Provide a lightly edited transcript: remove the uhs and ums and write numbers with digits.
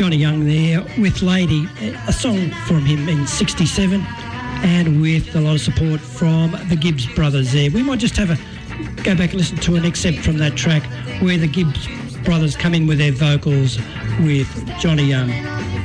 Johnny Young there with Lady, a song from him in 67, and with a lot of support from the Gibbs brothers there. We might just go back and listen to an excerpt from that track where the Gibbs brothers come in with their vocals with Johnny Young.